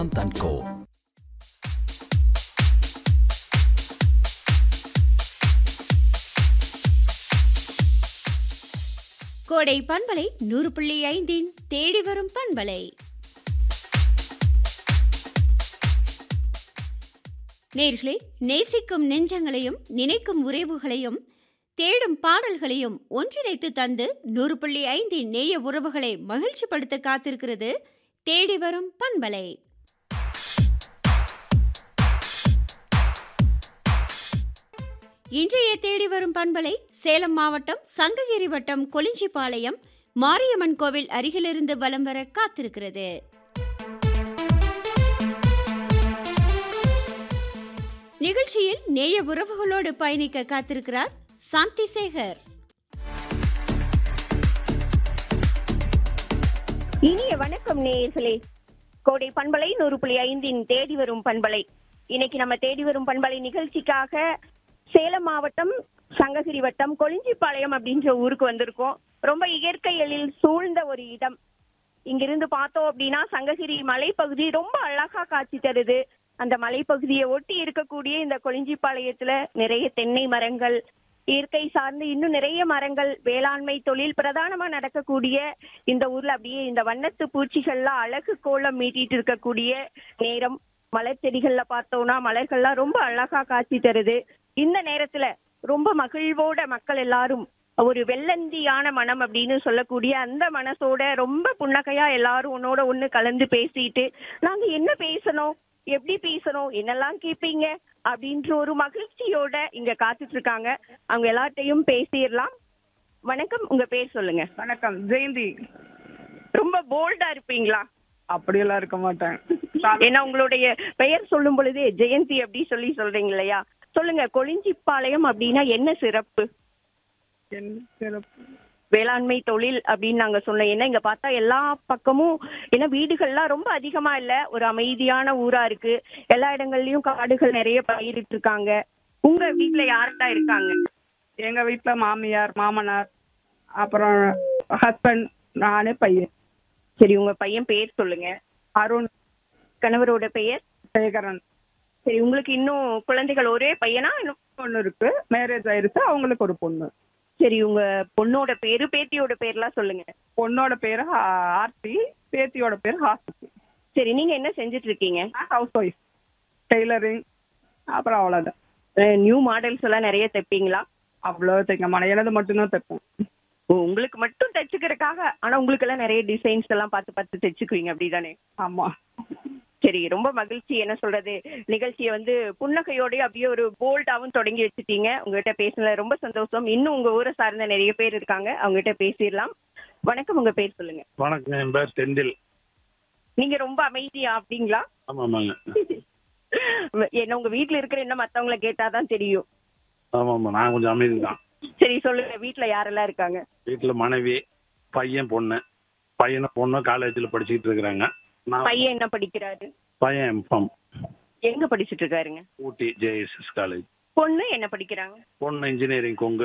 and Co. கோடை பண்பலை 100.5 தேடி வரும் பண்பலை. நேர்களே, நேசிக்கும் நெஞ்சங்களையும் நினைக்கும் உறவுகளையும் தேடும் பாடல்களையும் ஒன்றிணைத்து தந்து 100.5 நேய உறவுகளை மகிழ்ச்சிப்படுத்த காத்திருக்கிறது தேடி வரும் பண்பலை. இன்றைய தேடி வரும் பண்பலை சேலம் மாவட்டம் சங்ககிரி வட்டம் கொளிஞ்சிபாளையம் மாரியம்மன் கோவில் அருகிலிருந்து வலம் வர காத்திருக்கிறது. நிகழ்ச்சியில் நேய உறவுகளோடு பயணிக்க காத்திருக்கிறார் சாந்தி சேகர். இனிய வணக்கம் நேயர்களே. கோடை பண்பலை 100.5 தேடி வரும் பண்பலை. இன்னைக்கு நம்ம தேடி வரும் பண்பலை நிகழ்ச்சிக்காக சேலம் மாவட்டம் சங்ககிரி வட்டம் கொளிஞ்சிபாளையம் அப்படின்ற ஊருக்கு வந்திருக்கோம். ரொம்ப இயற்கை எழில் சூழ்ந்த ஒரு இடம். இங்கிருந்து பார்த்தோம் அப்படின்னா சங்ககிரி மலைப்பகுதி ரொம்ப அழகா காட்சி தருது. அந்த மலைப்பகுதியை ஒட்டி இருக்கக்கூடிய இந்த கொளிஞ்சிபாளையத்துல நிறைய தென்னை மரங்கள், இயற்கை சார்ந்து இன்னும் நிறைய மரங்கள், வேளாண்மை தொழில் பிரதானமா நடக்கக்கூடிய இந்த ஊர்ல அப்படியே இந்த வண்ணத்து பூச்சிகள்லாம் அழகு கோலம் மீட்டிட்டு இருக்கக்கூடிய நேரம். மலர் செடிகள்ல பார்த்தோம்னா மலர்கள்லாம் ரொம்ப அழகா காட்சி தருது. இந்த நேரத்துல ரொம்ப மகிழ்வோட மக்கள் எல்லாரும் ஒரு வெள்ளந்தியான மனம் அப்படின்னு சொல்லக்கூடிய அந்த மனசோட ரொம்ப புன்னகையா எல்லாரும் ஒன்னோட ஒண்ணு கலந்து பேசிட்டு நாங்க என்ன பேசணும், எப்படி பேசணும், என்னெல்லாம் கேட்பீங்க அப்படின்ற ஒரு மகிழ்ச்சியோட இங்க காத்துட்டு இருக்காங்க. அவங்க எல்லார்ட்டையும் பேசிடலாம். வணக்கம், உங்க பேர் சொல்லுங்க. வணக்கம், ஜெயந்தி. ரொம்ப போல்டா இருப்பீங்களா? அப்படியெல்லாம் இருக்க மாட்டேன். ஏன்னா உங்களுடைய பெயர் சொல்லும் பொழுதே ஜெயந்தி அப்படி சொல்றீங்க இல்லையா? சொல்லுங்க, கொளிஞ்சிபாளையம் அப்படின்னா என்ன சிறப்பு? வேளாண்மை தொழில் அப்படின்னு நாங்க சொன்னோம். ஏன்னா இங்க பார்த்தா எல்லா பக்கமும் ஏன்னா வீடுகள்லாம் ரொம்ப அதிகமா இல்ல, ஒரு அமைதியான ஊரா இருக்கு. எல்லா இடங்கள்லயும் காடுகள் நிறைய பயிரிட்டு இருக்காங்க. உங்க வீட்டுல யார்கிட்ட இருக்காங்க? எங்க வீட்டுல மாமியார், மாமனார், அப்புறம் ஹஸ்பண்ட், நானு, பையன். சரி, உங்க பையன் பேர் சொல்லுங்க. அருண். கணவரோட பெயர்? சேகரன். சரி, உங்களுக்கு இன்னும் குழந்தைகள் ஒரே பையனா? இன்னும் பொண்ணு இருக்கு, மேரேஜ் ஆயிருச்சு, அவங்களுக்கு ஒரு பொண்ணு. சரி, உங்க பொண்ணோட பேரு பேத்தியோட பேர்லாம் சொல்லுங்க. பொண்ணோட பேரு ஆர்த்தி, பேத்தியோட பேரு ஹாஸ்தி. சரி, நீங்க என்ன செஞ்சுட்டு இருக்கீங்க? ஹவுஸ் ஒய்ஃப், டெய்லரிங், அப்புறம் அவ்வளவுதான். நியூ மாடல்ஸ் எல்லாம் நிறைய தைப்பீங்களா? அவ்வளோ தைக்க மாட்டேன், எனது மட்டும்தான் தைப்பேன். உங்களுக்கு மட்டும் தைச்சுக்கிறதுக்காக? ஆனா உங்களுக்கு எல்லாம் நிறைய டிசைன்ஸ் எல்லாம் பார்த்து பார்த்து தைச்சுக்குவீங்க, அப்படிதானே? ஆமா. சரி, ரொம்ப மகிழ்ச்சி. என்ன சொல்றது, நிகழ்ச்சியை வந்து புன்னகையோடய அப்படியே ஒரு போல்டாவும் தொடங்கி வச்சுட்டீங்க. உங்ககிட்ட பேசுனதுல ரொம்ப சந்தோஷம். இன்னும் உங்க ஊரை சார்ந்த நிறைய பேர் இருக்காங்க, அவங்ககிட்ட பேசிடலாம். வணக்கம், உங்க பேர் சொல்லுங்க. வணக்கம், என் பேர் செந்தில். நீங்க ரொம்ப அமைதியா அப்படிங்களா? ஆமாமாங்க. என்ன உங்க வீட்டுல இருக்கிற என்ன மத்தவங்களை கேட்டாதான் தெரியும். ஆமாம்மா, நான் கொஞ்சம் அமைதி தான். சரி, சொல்லுங்க, வீட்டுல யாரெல்லாம் இருக்காங்க? வீட்டில் மனைவி, பையன், பொண்ணு. பையனும் பொண்ணும் காலேஜில் படிச்சுக்கிட்டு இருக்கிறாங்க. பையன் என்ன படிக்கிறாரு? பையன் எம்ஃபார்ம். எங்க படிச்சுட்டு இருக்காருங்க? ஊட்டி ஜேஎஸ்எஸ் காலேஜ். பொண்ணு என்ன படிக்கிறாங்க? பொண்ணு இன்ஜினியரிங் கொங்கு.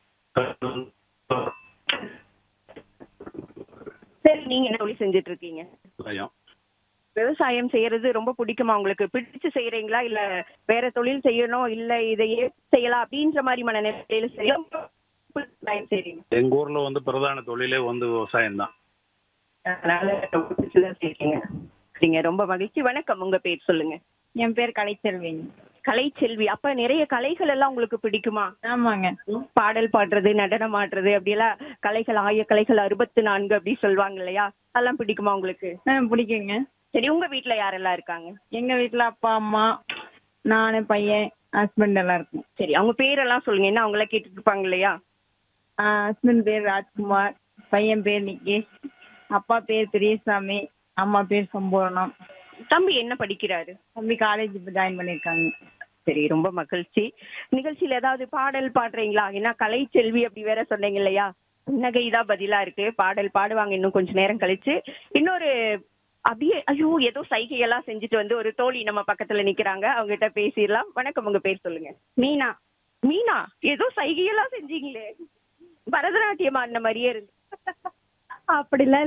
சரி, நீங்க என்ன தொழில் செஞ்சுட்டு இருக்கீங்க? பையன். விவசாயம் செய்யறது ரொம்ப பிடிக்குமா உங்களுக்கு? பிடிச்சு செய்யறீங்களா, இல்ல வேற தொழில் செய்யணும், இல்ல இதையே செய்யலாம் அப்படின்ற மாதிரி மனநிலையில செய்யறீங்க? எங்க ஊர்ல வந்து பிரதான தொழிலே வந்து விவசாயம் தான். அதனால பிடிச்சுதான் செய்றீங்க. சரிங்க, ரொம்ப மகிழ்ச்சி. வணக்கம், உங்க பேர் சொல்லுங்க. என் பேர் கலைச்செல்வி. கலைச்செல்வி. அப்ப நிறைய கலைகள் எல்லாம் உங்களுக்கு பிடிக்குமா? ஆமாங்க. பாடல் பாடுறது, நடனம் ஆடுறது, அப்படியெல்லாம் கலைகள், கலைகள் 64 அப்படி சொல்லுவாங்க இல்லையா? அதெல்லாம் பிடிக்குமா உங்களுக்கு? பிடிக்குங்க. சரி, உங்க வீட்டுல யாரெல்லாம் இருக்காங்க? எங்க வீட்டுல அப்பா, அம்மா, நானு, பையன், ஹஸ்பண்ட் எல்லாம் இருக்கும். சரி, அவங்க பேரெல்லாம் சொல்லுங்க, என்ன அவங்கள கேட்டுட்டு இருப்பாங்க இல்லையா? ஹஸ்பண்ட் பேர் ராஜ்குமார், பையன் பேர் நிகேஷ், அப்பா பேர் பெரியசாமி, அம்மா பேர் சம்பூர்ணம். தம்பி என்ன படிக்கிறாரு? தம்பி காலேஜ் இப்போ ஜாயின் பண்ணிருக்காங்க. சரி, ரொம்ப மகிழ்ச்சி. நிகழ்ச்சியில ஏதாவது பாடல் பாடுறீங்களா? ஏன்னா கலைச்செல்வி அப்படி வேற சொன்னீங்க இல்லையா? புன்னகைதான் பதிலா இருக்கு. பாடல் பாடுவாங்க இன்னும் கொஞ்ச நேரம் கழிச்சு. இன்னொரு அப்படியே ஐயோ ஏதோ சைகையெல்லாம் செஞ்சுட்டு வந்து ஒரு தோழி நம்ம பக்கத்துல நிக்கிறாங்க, அவங்க கிட்ட பேசிடலாம். வணக்கம், உங்க பேர் சொல்லுங்க. மீனா. மீனா, ஏதோ சைகையெல்லாம் செஞ்சீங்களே, பரதநாட்டியம் ஆடின மாதிரியே இருந்து. அப்படிலாம்